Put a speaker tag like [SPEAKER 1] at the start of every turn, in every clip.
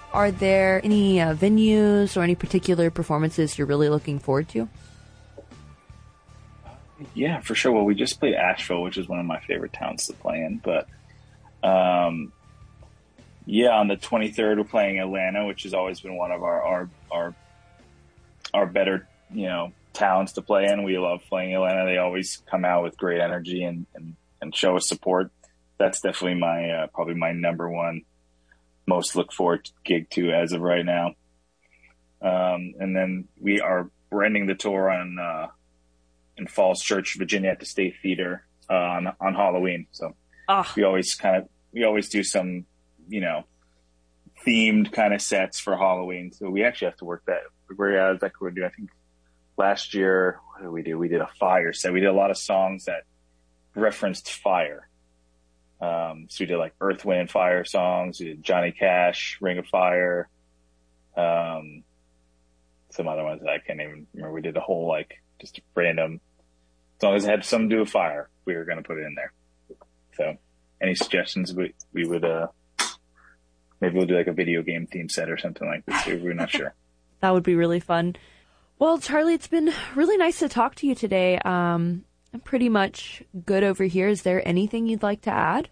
[SPEAKER 1] Are there any venues or any particular performances you're really looking forward to?
[SPEAKER 2] Yeah, for sure. Well, we just played Asheville, which is one of my favorite towns to play in. But yeah, on the 23rd, we're playing Atlanta, which has always been one of our better, towns to play in. We love playing Atlanta. They always come out with great energy and show us support. That's definitely my probably my number one most look forward gig to as of right now. And then we're ending the tour in Falls Church, Virginia, at the State Theater on Halloween. So we always do some themed kind of sets for Halloween. So we actually have to work that. We're doing, I think last year, what did we do? We did a fire set. We did a lot of songs that referenced fire. So we did like Earth, Wind, and Fire songs. We did Johnny Cash, Ring of Fire. Some other ones that I can't even remember. We did a whole just random, as long as it had something to do with fire, we were going to put it in there. So any suggestions? We would, maybe we'll do like a video game theme set or something like this. We're not sure.
[SPEAKER 1] That would be really fun. Well, Charlie, it's been really nice to talk to you today. I'm pretty much good over here. Is there anything you'd like to add?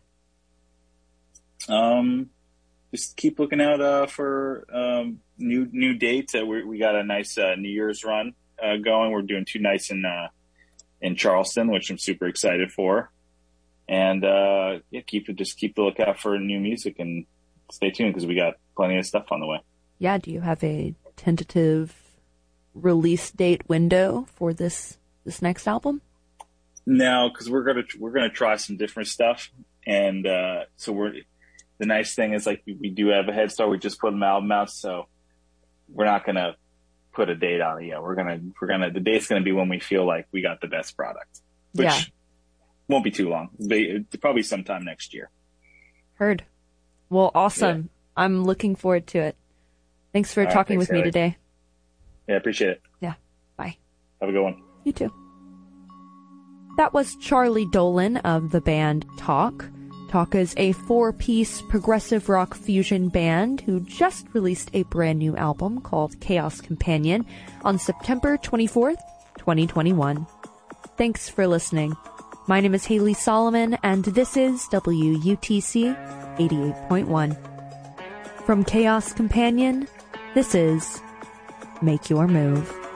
[SPEAKER 2] Just keep looking out for new dates. We got a nice New Year's run going. We're doing 2 nights in Charleston, which I'm super excited for. And keep the lookout for new music and stay tuned because we got plenty of stuff on the way. Yeah.
[SPEAKER 1] Do you have a tentative release date window for this next album?
[SPEAKER 2] No, because we're gonna try some different stuff, and so the nice thing is we do have a head start. We just put an album out, so we're not gonna put a date on it yet. The date's gonna be when we feel like we got the best product, which won't be too long. Probably sometime next year.
[SPEAKER 1] Heard. Well, awesome. Yeah. I'm looking forward to it. Thanks for talking with me today.
[SPEAKER 2] Yeah, appreciate it.
[SPEAKER 1] Yeah. Bye.
[SPEAKER 2] Have a good one.
[SPEAKER 1] You too. That was Charlie Dolan of the band Talk. Talk is a 4-piece progressive rock fusion band who just released a brand new album called Chaos Companion on September 24th, 2021. Thanks for listening. My name is Haley Solomon, and this is WUTC 88.1. From Chaos Companion, this is Make Your Move.